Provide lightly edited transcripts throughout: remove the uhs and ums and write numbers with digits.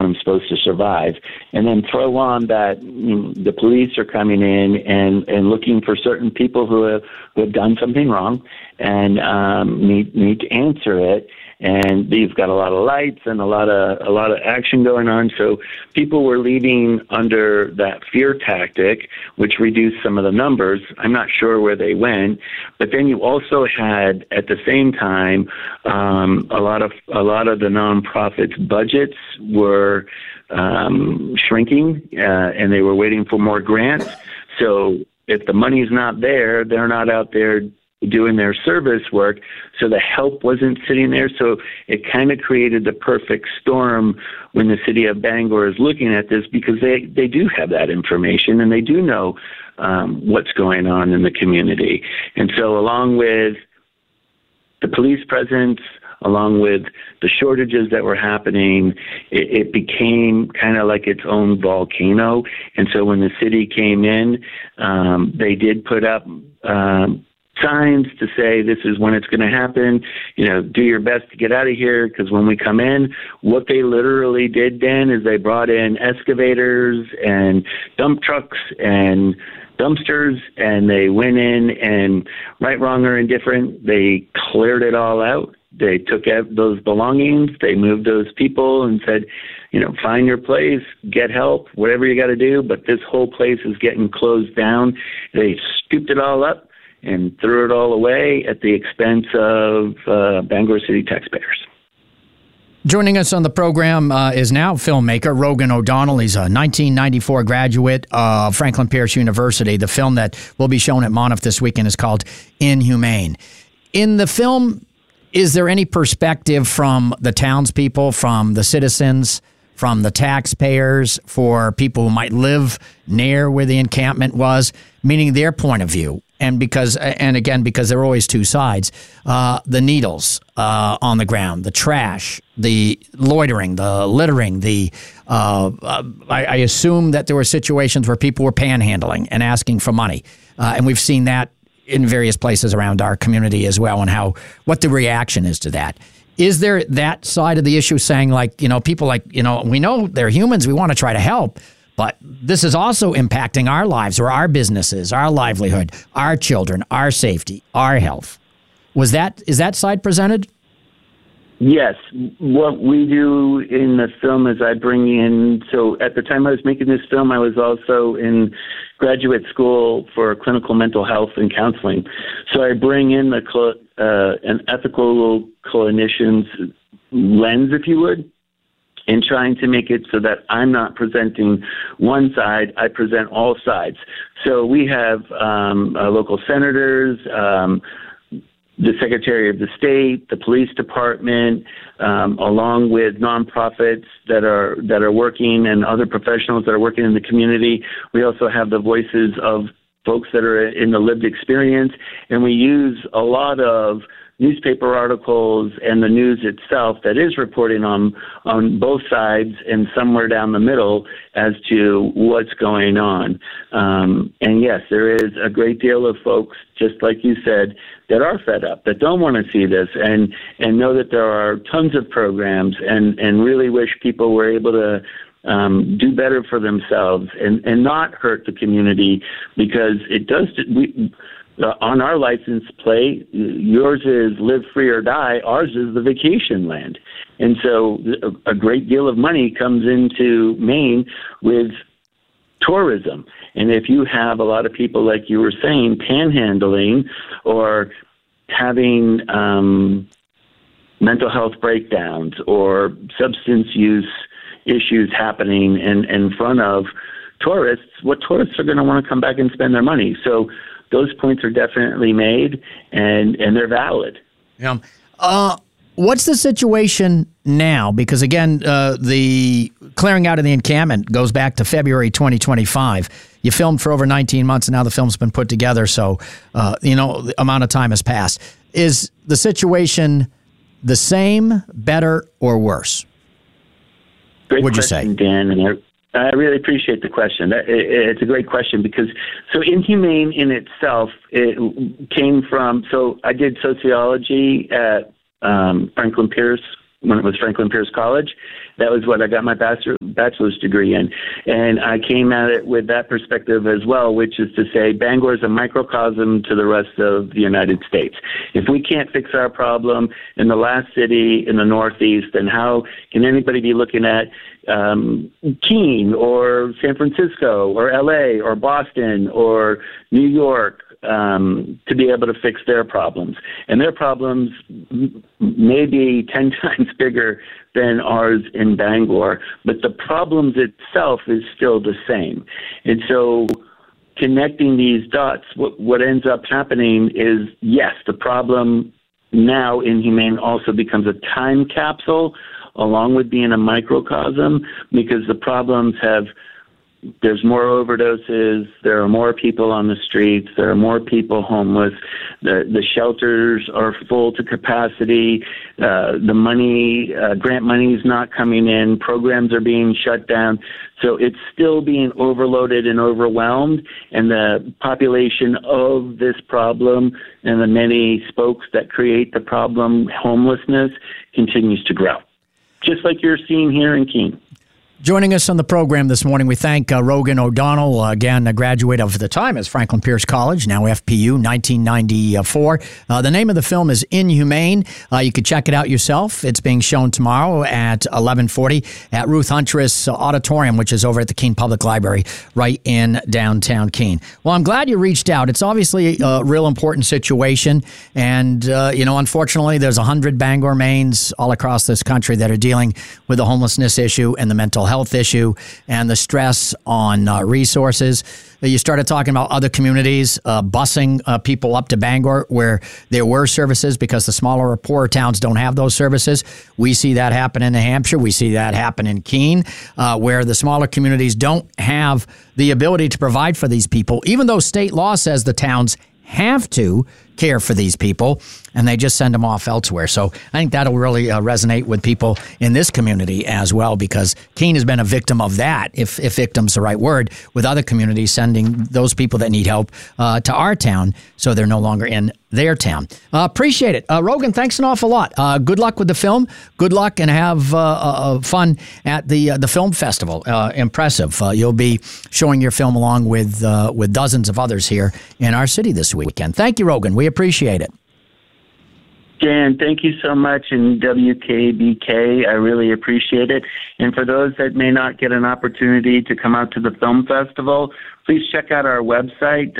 storm supposed to survive. And then throw on that the police are coming in and looking for certain people who have done something wrong and need to answer it. And you've got a lot of lights and a lot of action going on. So people were leaving under that fear tactic, which reduced some of the numbers. I'm not sure where they went, but then you also had at the same time a lot of the nonprofits' budgets were shrinking, and they were waiting for more grants. So if the money's not there, they're not out there doing their service work, so the help wasn't sitting there. So it kind of created the perfect storm when the city of Bangor is looking at this, because they do have that information and they do know what's going on in the community. And so along with the police presence, along with the shortages that were happening, it became kind of like its own volcano. And so when the city came in, they did put up signs to say this is when it's going to happen, do your best to get out of here, because when we come in, what they literally did then is they brought in excavators and dump trucks and dumpsters, and they went in and, right, wrong, or indifferent, they cleared it all out. They took out those belongings, they moved those people and said, find your place, get help, whatever you got to do, but this whole place is getting closed down. They scooped it all up and threw it all away at the expense of Bangor City taxpayers. Joining us on the program is now filmmaker Rogan O'Donnell. He's a 1994 graduate of Franklin Pierce University. The film that will be shown at Monmouth this weekend is called Inhumane. In the film, is there any perspective from the townspeople, from the citizens, from the taxpayers, for people who might live near where the encampment was, meaning their point of view? And because there are always two sides, the needles on the ground, the trash, the loitering, the littering, I assume that there were situations where people were panhandling and asking for money. And we've seen that in various places around our community as well, and what the reaction is to that. Is there that side of the issue saying, people we know they're humans, we want to try to help, but this is also impacting our lives or our businesses, our livelihood, our children, our safety, our health. Is that side presented? Yes. What we do in the film is I bring in, so at the time I was making this film, I was also in graduate school for clinical mental health and counseling. So I bring in an ethical clinician's lens, if you would, in trying to make it so that I'm not presenting one side, I present all sides. So we have local senators, the Secretary of the State, the police department, along with nonprofits that are working and other professionals that are working in the community. We also have the voices of folks that are in the lived experience, and we use a lot of newspaper articles and the news itself that is reporting on both sides and somewhere down the middle as to what's going on. And yes, there is a great deal of folks, just like you said, that are fed up, that don't want to see this and know that there are tons of programs and really wish people were able to do better for themselves and not hurt the community, because it does. On our license plate, yours is live free or die. Ours is the vacation land. And so a great deal of money comes into Maine with tourism. And if you have a lot of people, like you were saying, panhandling or having mental health breakdowns or substance use issues happening in front of tourists, what tourists are going to want to come back and spend their money. So those points are definitely made, and they're valid. Yeah. What's the situation now? Because, again, the clearing out of the encampment goes back to February 2025. You filmed for over 19 months, and now the film's been put together, so, the amount of time has passed. Is the situation the same, better, or worse? Great Would question, you say? Dan, and I really appreciate the question. It's a great question because, so Inhumane in itself, it came from, so I did sociology at Franklin Pierce when it was Franklin Pierce College. That was what I got my bachelor's degree in. And I came at it with that perspective as well, which is to say Bangor is a microcosm to the rest of the United States. If we can't fix our problem in the last city in the Northeast, then how can anybody be looking at Keene or San Francisco or LA or Boston or New York to be able to fix their problems? And their problems may be 10 times bigger than ours in Bangor, but the problems itself is still the same. And so connecting these dots, what ends up happening is, yes, the problem now in Humane also becomes a time capsule along with being a microcosm, because the problems there's more overdoses, there are more people on the streets, there are more people homeless, the shelters are full to capacity, the money, grant money is not coming in, programs are being shut down. So it's still being overloaded and overwhelmed, and the population of this problem and the many spokes that create the problem, homelessness, continues to grow, just like you're seeing here in Keene. Joining us on the program this morning, we thank Rogan O'Donnell, again, a graduate of the time as Franklin Pierce College, now FPU, 1994. The name of the film is Inhumane. You can check it out yourself. It's being shown tomorrow at 11:40 at Ruth Huntress Auditorium, which is over at the Keene Public Library right in downtown Keene. Well, I'm glad you reached out. It's obviously a real important situation. And, unfortunately, there's 100 Bangor Maines all across this country that are dealing with the homelessness issue and the mental health issue and the stress on resources. You started talking about other communities busing people up to Bangor where there were services because the smaller or poorer towns don't have those services. We see that happen in New Hampshire. We see that happen in Keene, where the smaller communities don't have the ability to provide for these people, even though state law says the towns have to care for these people, and they just send them off elsewhere. So I think that'll really resonate with people in this community as well, because Keene has been a victim of that, if victim's the right word, with other communities sending those people that need help to our town so they're no longer in their town. Appreciate it. Rogan, thanks an awful lot. Good luck with the film. Good luck, and have fun at the film festival. Impressive. You'll be showing your film along with dozens of others here in our city this weekend. Thank you, Rogan. We appreciate it. Dan, thank you so much, and WKBK, I really appreciate it. And for those that may not get an opportunity to come out to the film festival, please check out our website,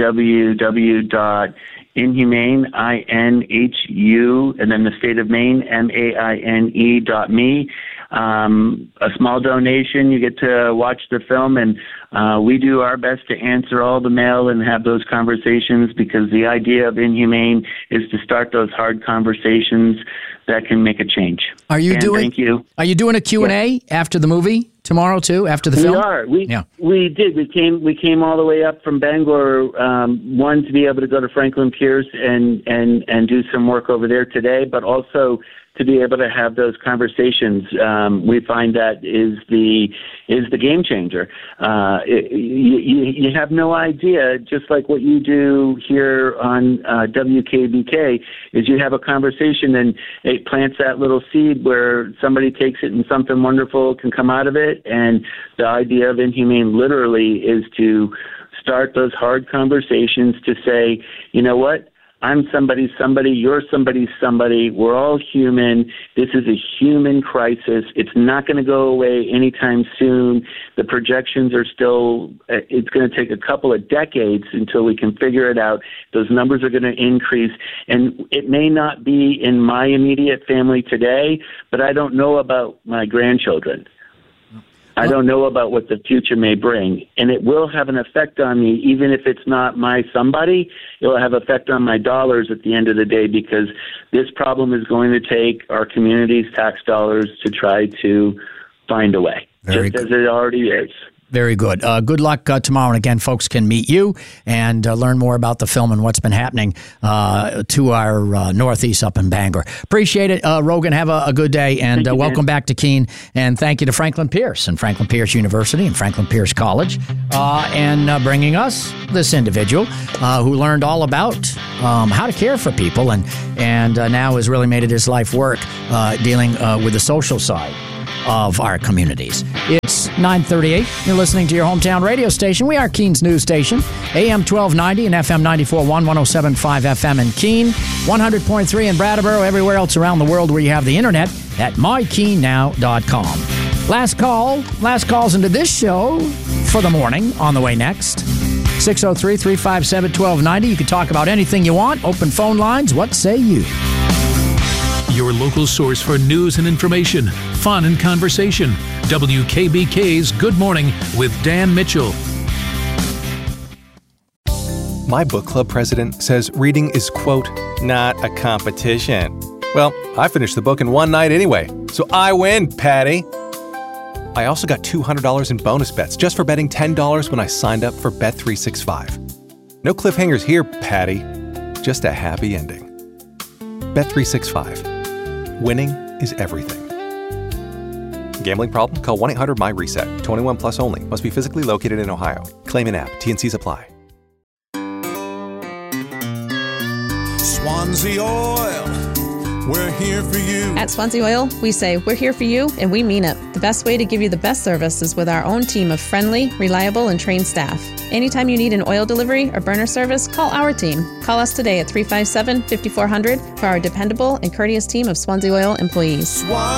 www.inhumane, INHU, and then the state of Maine, MAINE.me. A small donation, you get to watch the film, and we do our best to answer all the mail and have those conversations, because the idea of Inhumane is to start those hard conversations that can make a change. Thank you. Are you doing a Q&A after the movie tomorrow too, after the film? We are. We did. We came all the way up from Bangor, one, to be able to go to Franklin Pierce and do some work over there today, but also to be able to have those conversations. We find that is the game changer. You have no idea, just like what you do here on WKBK, is you have a conversation and it plants that little seed where somebody takes it and something wonderful can come out of it. And the idea of Inhumane literally is to start those hard conversations to say, you know what? I'm somebody, you're somebody, we're all human. This is a human crisis. It's not going to go away anytime soon. The projections are still, it's going to take a couple of decades until we can figure it out. Those numbers are going to increase. And it may not be in my immediate family today, but I don't know about my grandchildren. I don't know about what the future may bring, and it will have an effect on me, even if it's not my somebody. It will have effect on my dollars at the end of the day, because this problem is going to take our community's tax dollars to try to find a way, just as it already is. Very good. Good luck tomorrow. And again, folks can meet you and learn more about the film and what's been happening to our Northeast up in Bangor. Appreciate it. Rogan, have a good day. And welcome back to Keene. And thank you to Franklin Pierce and Franklin Pierce University and Franklin Pierce College and bringing us this individual who learned all about how to care for people and now has really made it his life work dealing with the social side of our communities. It's 9:38. You're listening to your hometown radio station. We are Keene's news station, AM 1290 and FM 94.1, 107.5 FM in Keene, 100.3 in Brattleboro, everywhere else around the world where you have the internet at mykeenenow.com. Last calls into this show for the morning on the way next. 603-357-1290. You can talk about anything you want. Open phone lines. What say you? Your local source for news and information, fun and conversation. WKBK's Good Morning with Dan Mitchell. My book club president says reading is, quote, not a competition. Well, I finished the book in one night anyway, so I win, Patty. I also got $200 in bonus bets just for betting $10 when I signed up for Bet365. No cliffhangers here, Patty. Just a happy ending. Bet365. Winning is everything. Gambling problem? Call 1-800-MY-RESET. 21 plus only. Must be physically located in Ohio. Claim in app. T&Cs apply. Swansea Oil. We're here for you. At Swansea Oil, we say we're here for you, and we mean it. The best way to give you the best service is with our own team of friendly, reliable, and trained staff. Anytime you need an oil delivery or burner service, call our team. Call us today at 357-5400 for our dependable and courteous team of Swansea Oil employees.